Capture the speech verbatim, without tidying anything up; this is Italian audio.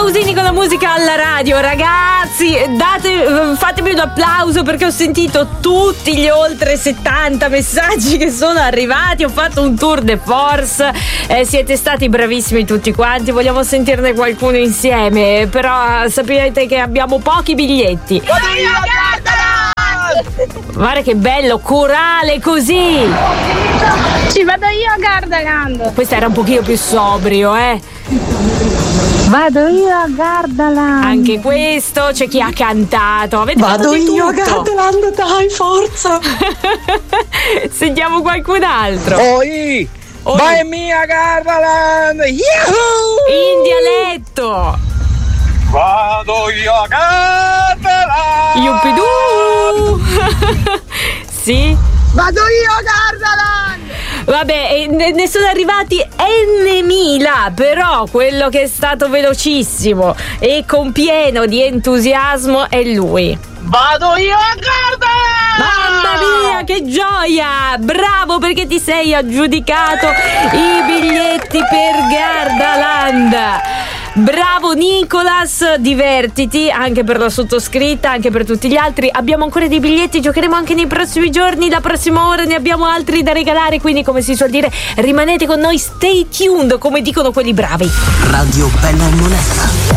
Pausini con la musica alla radio, ragazzi, date, fatemi un applauso perché ho sentito tutti gli oltre settanta messaggi che sono arrivati. Ho fatto un tour de force, eh, siete stati bravissimi tutti quanti. Vogliamo sentirne qualcuno insieme, però sapete che abbiamo pochi biglietti. Guarda che bello, corale così. Ci vado io a Gardaland. Questo era un pochino più sobrio, eh. Vado io a Gardaland. Anche questo c'è chi ha cantato. Avete Vado fatto di io a tutto. Gardaland, dai, forza. Sentiamo qualcun altro. Oi, Oi. vai mia Gardaland. Yahoo! In dialetto. Vado io a Gardaland. Yuppidù. Sì. Vado io a Gardaland. Vabbè, e ne ne sono arrivati N mila, però quello che è stato velocissimo e con pieno di entusiasmo è lui. Vado io a Gardaland. Mamma mia, che gioia! Bravo, perché ti sei aggiudicato i biglietti per Gardaland. Bravo Nicolas, divertiti anche per la sottoscritta, anche per tutti gli altri. Abbiamo ancora dei biglietti, giocheremo anche nei prossimi giorni. La prossima ora ne abbiamo altri da regalare, quindi come si suol dire, rimanete con noi, stay tuned, come dicono quelli bravi. Radio Bella e Monella.